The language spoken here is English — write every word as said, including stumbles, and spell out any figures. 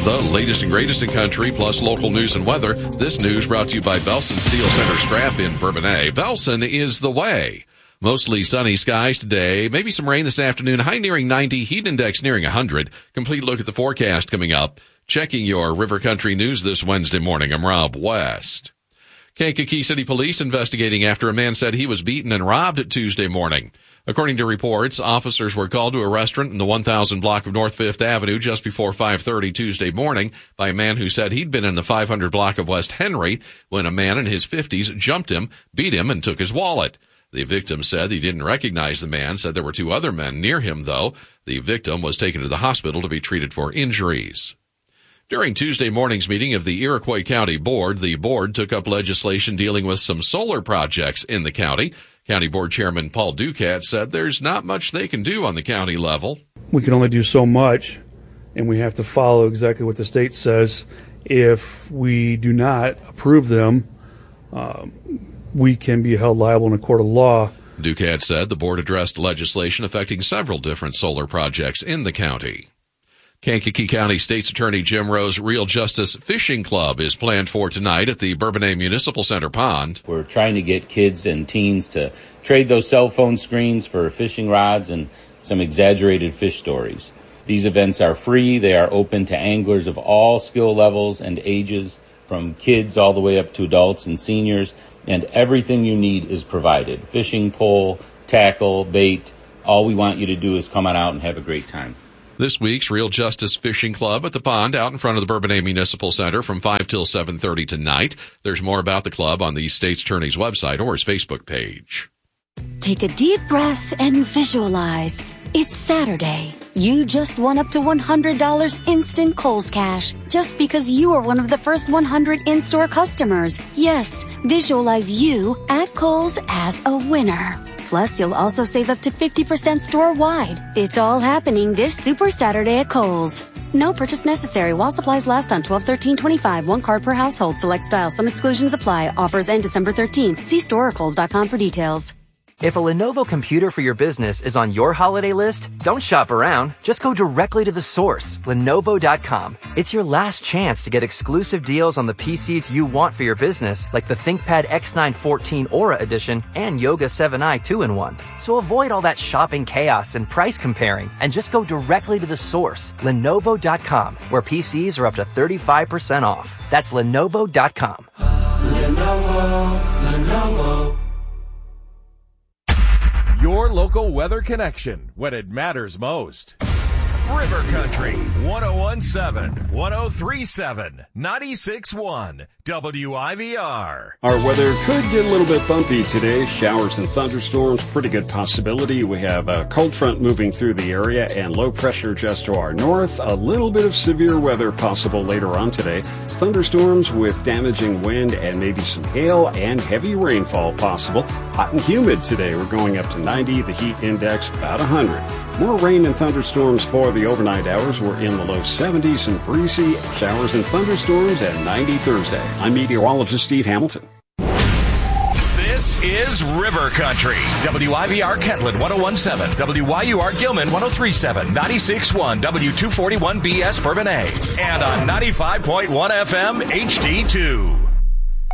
The latest and greatest in country, plus local news and weather. This news brought to you by Belson Steel Center Scrap in Bourbonnais. Belson is the way. Mostly sunny skies today. Maybe some rain this afternoon. High nearing ninety. Heat index nearing one hundred. Complete look at the forecast coming up. Checking your River Country news this Wednesday morning. I'm Rob West. Kankakee City Police investigating after a man said he was beaten and robbed Tuesday morning. According to reports, officers were called to a restaurant in the one thousand block of North Fifth Avenue just before five thirty Tuesday morning by a man who said he'd been in the five hundred block of West Henry when a man in his fifties jumped him, beat him, and took his wallet. The victim said he didn't recognize the man, said there were two other men near him, though. The victim was taken to the hospital to be treated for injuries. During Tuesday morning's meeting of the Iroquois County Board, the board took up legislation dealing with some solar projects in the county. County Board Chairman Paul Ducat said there's not much they can do on the county level. We can only do so much, and we have to follow exactly what the state says. If we do not approve them, um, we can be held liable in a court of law. Ducat said the board addressed legislation affecting several different solar projects in the county. Kankakee County State's Attorney Jim Rowe's Real Justice Fishing Club is planned for tonight at the Bourbonnais Municipal Center Pond. We're trying to get kids and teens to trade those cell phone screens for fishing rods and some exaggerated fish stories. These events are free. They are open to anglers of all skill levels and ages, from kids all the way up to adults and seniors, and everything you need is provided. Fishing pole, tackle, bait. All we want you to do is come on out and have a great time. This week's Real Justice Fishing Club at the pond out in front of the Bourbonnais Municipal Center from five till seven thirty tonight. There's more about the club on the State's Attorney's website or his Facebook page. Take a deep breath and visualize. It's Saturday. You just won up to one hundred dollars instant Kohl's Cash just because you are one of the first one hundred in-store customers. Yes, visualize you at Kohl's as a winner. Plus, you'll also save up to fifty percent store-wide. It's all happening this Super Saturday at Kohl's. No purchase necessary while supplies last on twelve thirteen twenty-five. One card per household. Select style. Some exclusions apply. Offers end December thirteenth. See store or kohls dot com for details. If a Lenovo computer for your business is on your holiday list, don't shop around. Just go directly to the source, Lenovo dot com. It's your last chance to get exclusive deals on the P Cs you want for your business, like the ThinkPad X nine fourteen Aura Edition and Yoga seven i two in one. So avoid all that shopping chaos and price comparing, and just go directly to the source, Lenovo dot com, where P Cs are up to thirty-five percent off. That's Lenovo dot com. Lenovo, Lenovo. Your local weather connection when it matters most. River Country, one oh one point seven, one oh three point seven, ninety-six point one, W I V R. Our weather could get a little bit bumpy today. Showers and thunderstorms, pretty good possibility. We have a cold front moving through the area and low pressure just to our north. A little bit of severe weather possible later on today. Thunderstorms with damaging wind and maybe some hail and heavy rainfall possible. Hot and humid today. We're going up to ninety. The heat index about one hundred. More rain and thunderstorms for the overnight hours. We're in the low seventies and breezy. Showers and thunderstorms at ninety Thursday. I'm meteorologist Steve Hamilton. This is River Country. W I V R Kentland one oh one point seven, W Y U R Gilman one oh three point seven, ninety-six point one, W two forty-one B S Bourbonnais, and on ninety-five point one F M H D two.